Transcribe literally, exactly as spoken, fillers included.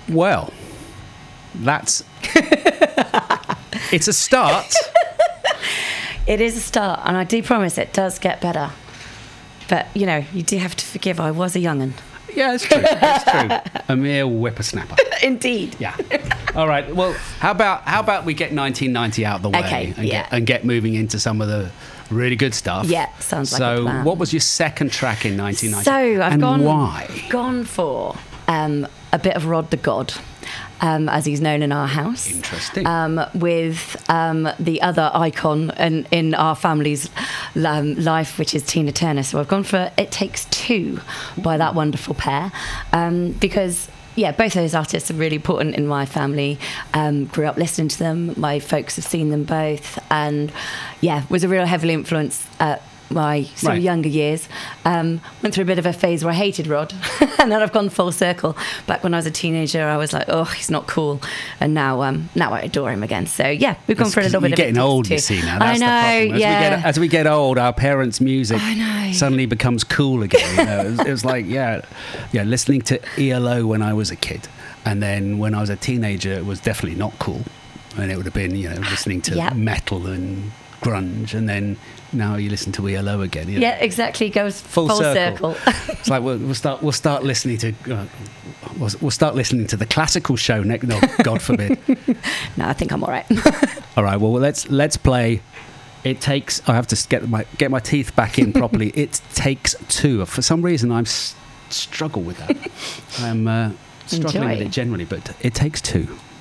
Well, that's... It's a start. It is a start, and I do promise it does get better. But, you know, you do have to forgive, I was a young'un. Yeah, it's true. It's true. A mere whippersnapper. Indeed. Yeah. All right. Well, how about how about we get nineteen ninety out of the way Okay, and, yeah. get, and get moving into some of the really good stuff. Yeah, sounds like so a plan. So what was your second track in nineteen ninety? So I've and gone, why? gone for um, a bit of Rod the God. Um, as he's known in our house. Interesting. Um, with um, the other icon in, in our family's um, life, which is Tina Turner. So I've gone for It Takes Two by that wonderful pair. Um, because, yeah, both those artists are really important in my family. Um, grew up listening to them. My folks have seen them both. And, yeah, was a real heavily influenced uh, my sort Right. of younger years. Um, went through a bit of a phase where I hated Rod, and then I've gone full circle. Back when I was a teenager, I was like, oh, he's not cool, and now um, now I adore him again. So yeah, we've gone That's for a 'cause little bit you're of getting it old, too. you see now. That's I know, the problem. As yeah. We get, as we get old, our parents' music I know. suddenly becomes cool again. You know? it, was, it was like, yeah, yeah, listening to E L O when I was a kid, and then when I was a teenager, it was definitely not cool, and it would have been, you know, listening to Yep. metal and grunge, and then now you listen to E L O again. You know? Yeah, exactly. Goes Full, full, circle. circle. It's like we'll, we'll start. We'll start listening to. Uh, we'll, we'll start listening to the classical show next. No, God forbid. No, I think I'm all right. All right. Well, let's let's play. It takes. I have to get my get my teeth back in properly. It takes two. For some reason, I'm s- struggle with that. I'm uh, struggling Enjoy. with it generally, but it takes two.